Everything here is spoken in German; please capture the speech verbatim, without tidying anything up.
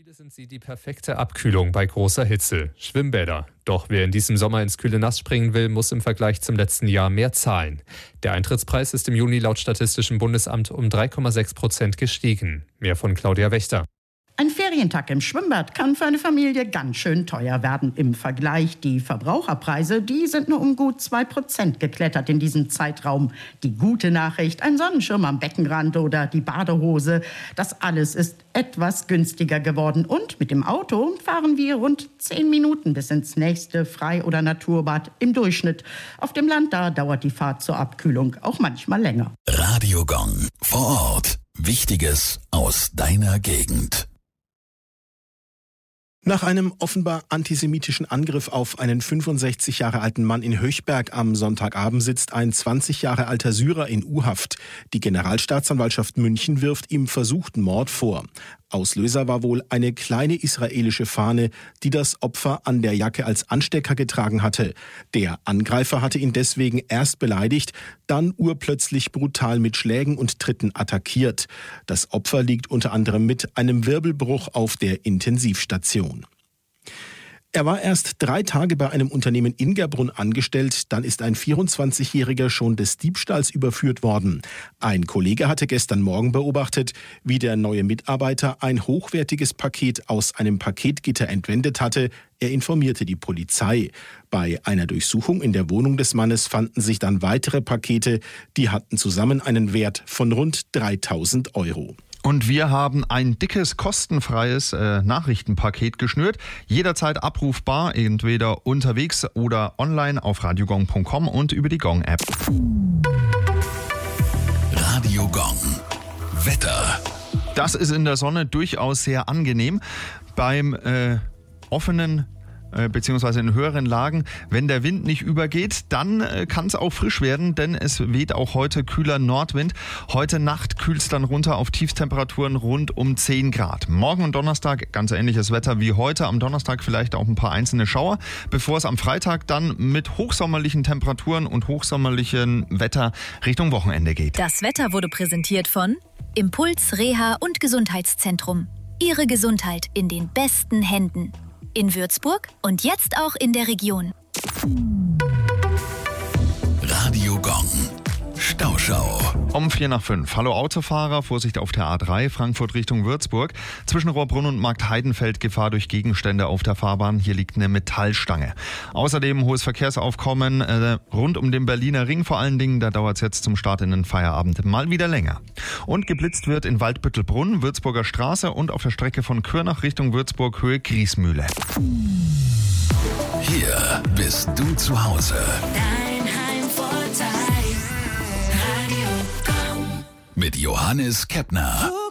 Viele sind sie die perfekte Abkühlung bei großer Hitze. Schwimmbäder. Doch wer in diesem Sommer ins kühle Nass springen will, muss im Vergleich zum letzten Jahr mehr zahlen. Der Eintrittspreis ist im Juni laut Statistischem Bundesamt um drei Komma sechs Prozent gestiegen. Mehr von Claudia Wächter. Ein Ferientag im Schwimmbad kann für eine Familie ganz schön teuer werden. Im Vergleich die Verbraucherpreise, die sind nur um gut zwei Prozent geklettert in diesem Zeitraum. Die gute Nachricht, ein Sonnenschirm am Beckenrand oder die Badehose, das alles ist etwas günstiger geworden. Und mit dem Auto fahren wir rund zehn Minuten bis ins nächste Frei- oder Naturbad im Durchschnitt. Auf dem Land, da dauert die Fahrt zur Abkühlung auch manchmal länger. Radio Gong vor Ort. Wichtiges aus deiner Gegend. Nach einem offenbar antisemitischen Angriff auf einen fünfundsechzig Jahre alten Mann in Höchberg am Sonntagabend sitzt ein zwanzig Jahre alter Syrer in U-Haft. Die Generalstaatsanwaltschaft München wirft ihm versuchten Mord vor. Auslöser war wohl eine kleine israelische Fahne, die das Opfer an der Jacke als Anstecker getragen hatte. Der Angreifer hatte ihn deswegen erst beleidigt, dann urplötzlich brutal mit Schlägen und Tritten attackiert. Das Opfer liegt unter anderem mit einem Wirbelbruch auf der Intensivstation. Er war erst drei Tage bei einem Unternehmen in Gerbrunn angestellt, dann ist ein vierundzwanzigjähriger schon des Diebstahls überführt worden. Ein Kollege hatte gestern Morgen beobachtet, wie der neue Mitarbeiter ein hochwertiges Paket aus einem Paketgitter entwendet hatte. Er informierte die Polizei. Bei einer Durchsuchung in der Wohnung des Mannes fanden sich dann weitere Pakete, die hatten zusammen einen Wert von rund dreitausend Euro. Und wir haben ein dickes, kostenfreies äh, Nachrichtenpaket geschnürt. Jederzeit abrufbar, entweder unterwegs oder online auf radiogong punkt com und über die Gong-App. Radio Gong. Wetter. Das ist in der Sonne durchaus sehr angenehm. Beim äh, offenen beziehungsweise in höheren Lagen. Wenn der Wind nicht übergeht, dann kann es auch frisch werden, denn es weht auch heute kühler Nordwind. Heute Nacht kühlt es dann runter auf Tiefstemperaturen rund um zehn Grad. Morgen und Donnerstag ganz ähnliches Wetter wie heute. Am Donnerstag vielleicht auch ein paar einzelne Schauer, bevor es am Freitag dann mit hochsommerlichen Temperaturen und hochsommerlichem Wetter Richtung Wochenende geht. Das Wetter wurde präsentiert von Impuls Reha und Gesundheitszentrum. Ihre Gesundheit in den besten Händen. In Würzburg und jetzt auch in der Region. Radio Gong. Stauschau. Um vier nach fünf. Hallo Autofahrer, Vorsicht auf der A drei, Frankfurt Richtung Würzburg. Zwischen Rohrbrunn und Marktheidenfeld Gefahr durch Gegenstände auf der Fahrbahn. Hier liegt eine Metallstange. Außerdem hohes Verkehrsaufkommen äh, rund um den Berliner Ring vor allen Dingen. Da dauert es jetzt zum Start in den Feierabend mal wieder länger. Und geblitzt wird in Waldbüttelbrunn, Würzburger Straße und auf der Strecke von Kürnach Richtung Würzburg Höhe Griesmühle. Hier bist du zu Hause. Dein Heimvorteil. Radio Gong. Mit Johannes Keppner.